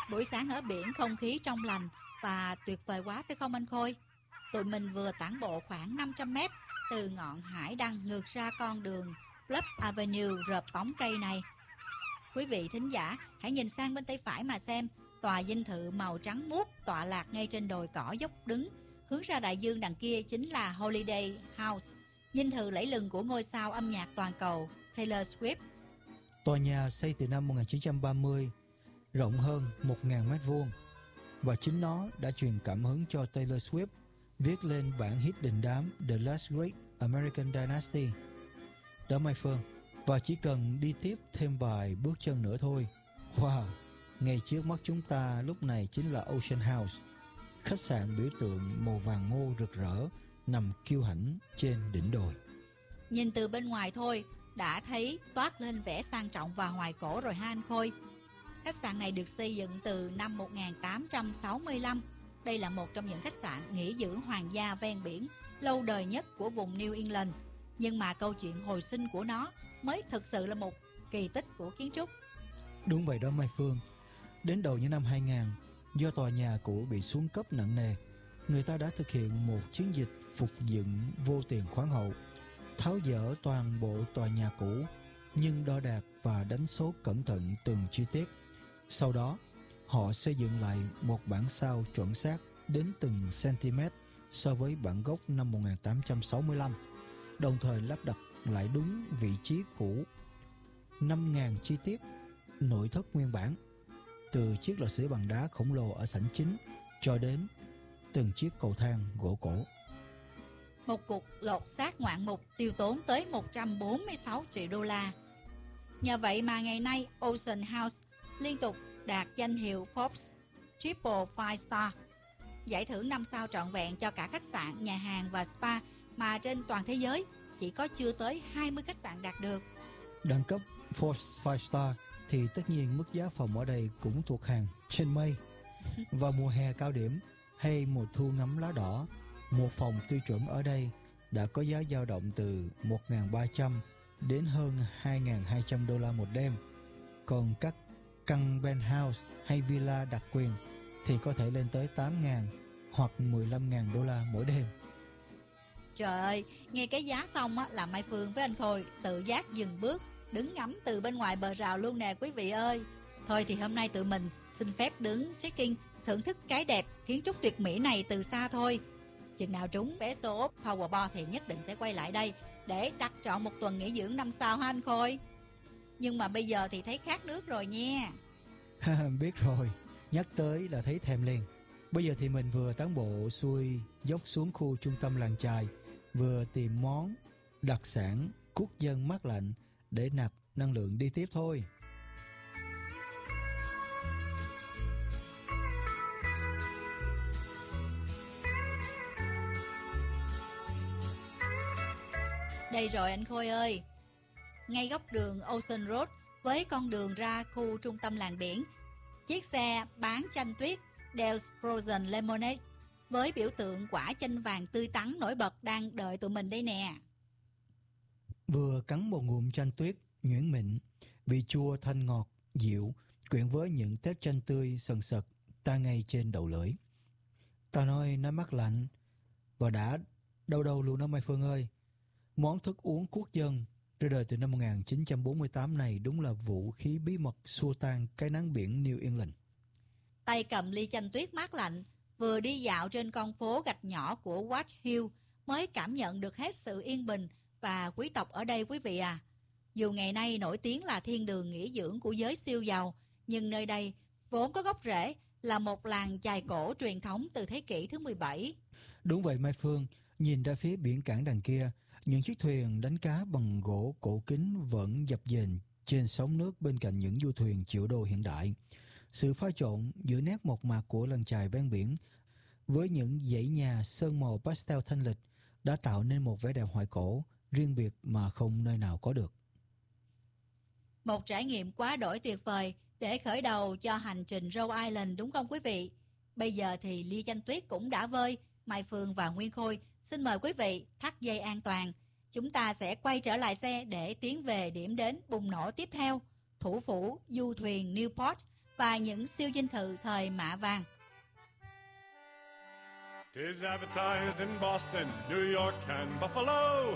Buổi sáng ở biển không khí trong lành và tuyệt vời quá phải không anh Khôi? Tụi mình vừa tản bộ khoảng 500 mét từ ngọn hải đăng ngược ra con đường Bluff Avenue rợp bóng cây này. Quý vị thính giả hãy nhìn sang bên tay phải mà xem, tòa dinh thự màu trắng muốt tọa lạc ngay trên đồi cỏ dốc đứng, hướng ra đại dương đằng kia chính là Holiday House, dinh thự lẫy lừng của ngôi sao âm nhạc toàn cầu Taylor Swift. Tòa nhà xây từ năm 1930, rộng hơn 1.000 mét vuông, và chính nó đã truyền cảm hứng cho Taylor Swift viết lên bản hit đình đám The Last Great American Dynasty. Đó Mai Phương, và chỉ cần đi tiếp thêm vài bước chân nữa thôi. Wow, ngay trước mắt chúng ta lúc này chính là Ocean House, khách sạn biểu tượng màu vàng ngô rực rỡ nằm kiêu hãnh trên đỉnh đồi. Nhìn từ bên ngoài thôi đã thấy toát lên vẻ sang trọng và hoài cổ rồi ha anh Khôi. Khách sạn này được xây dựng từ năm 1865. Đây là một trong những khách sạn nghỉ dưỡng hoàng gia ven biển lâu đời nhất của vùng New England. Nhưng mà câu chuyện hồi sinh của nó mới thực sự là một kỳ tích của kiến trúc. Đúng vậy đó Mai Phương. Đến đầu những năm 2000, do tòa nhà cũ bị xuống cấp nặng nề, người ta đã thực hiện một chiến dịch phục dựng vô tiền khoáng hậu, tháo dỡ toàn bộ tòa nhà cũ, nhưng đo đạc và đánh số cẩn thận từng chi tiết. Sau đó, họ xây dựng lại một bản sao chuẩn xác đến từng cm so với bản gốc năm 1865, đồng thời lắp đặt lại đúng vị trí cũ 5.000 chi tiết nội thất nguyên bản, từ chiếc lò sưởi bằng đá khổng lồ ở sảnh chính cho đến từng chiếc cầu thang gỗ cổ. Một cuộc lột xác ngoạn mục tiêu tốn tới 146 triệu đô la. Nhờ vậy mà ngày nay Ocean House liên tục đạt danh hiệu Forbes Triple 5 Star, giải thưởng 5 sao trọn vẹn cho cả khách sạn, nhà hàng và spa mà trên toàn thế giới chỉ có chưa tới 20 khách sạn đạt được. Đẳng cấp Forbes 5 Star thì tất nhiên mức giá phòng ở đây cũng thuộc hàng trên mây. Vào mùa hè cao điểm hay mùa thu ngắm lá đỏ, một phòng tiêu chuẩn ở đây đã có giá dao động từ 1.300 đến hơn 2.200 đô la một đêm. Còn các căn penthouse hay villa đặc quyền thì có thể lên tới 8.000 hoặc 15.000 đô la mỗi đêm. Trời ơi, nghe cái giá xong á, là Mai Phương với anh Khôi tự giác dừng bước, đứng ngắm từ bên ngoài bờ rào luôn nè quý vị ơi. Thôi thì hôm nay tụi mình xin phép đứng check-in, thưởng thức cái đẹp kiến trúc tuyệt mỹ này từ xa thôi. Chừng nào trúng vé số Powerball thì nhất định sẽ quay lại đây để đặt trọn một tuần nghỉ dưỡng 5 sao ha anh Khôi. Nhưng mà bây giờ thì thấy khát nước rồi nha. Biết rồi, nhắc tới là thấy thèm liền. Bây giờ thì mình vừa tán bộ xuôi dốc xuống khu trung tâm làng chài, vừa tìm món đặc sản quốc dân mát lạnh để nạp năng lượng đi tiếp thôi. Đây rồi anh Khôi ơi. Ngay góc đường Ocean Road với con đường ra khu trung tâm làng biển, chiếc xe bán chanh tuyết Dale's Frozen Lemonade với biểu tượng quả chanh vàng tươi tắn nổi bật đang đợi tụi mình đây nè. Vừa cắn một ngụm chanh tuyết nhuyễn mịn, vị chua thanh ngọt dịu quyện với những tép chanh tươi sần sật ta ngay trên đầu lưỡi. Ta nói nó mát lạnh và đã đâu luôn đó Mai Phương ơi. Món thức uống quốc dân ra đời từ năm 1948 này đúng là vũ khí bí mật xua tan cái nắng biển New England. Tay cầm ly chanh tuyết mát lạnh, vừa đi dạo trên con phố gạch nhỏ của Watch Hill mới cảm nhận được hết sự yên bình và quý tộc ở đây quý vị à. Dù ngày nay nổi tiếng là thiên đường nghỉ dưỡng của giới siêu giàu, nhưng nơi đây vốn có gốc rễ là một làng chài cổ truyền thống từ thế kỷ thứ 17. Đúng vậy Mai Phương, nhìn ra phía biển cảng đằng kia, những chiếc thuyền đánh cá bằng gỗ cổ kính vẫn dập dềnh trên sóng nước bên cạnh những du thuyền triệu đô hiện đại. Sự pha trộn giữa nét mộc mạc của làng chài ven biển với những dãy nhà sơn màu pastel thanh lịch đã tạo nên một vẻ đẹp hoài cổ riêng biệt mà không nơi nào có được. Một trải nghiệm quá đổi tuyệt vời để khởi đầu cho hành trình Rhode Island đúng không quý vị? Bây giờ thì ly chanh tuyết cũng đã vơi, Mai Phương và Nguyên Khôi xin mời quý vị thắt dây an toàn. Chúng ta sẽ quay trở lại xe để tiến về điểm đến bùng nổ tiếp theo, thủ phủ du thuyền Newport và những siêu dinh thự thời mạ vàng. Tis advertised in Boston, New York, and Buffalo.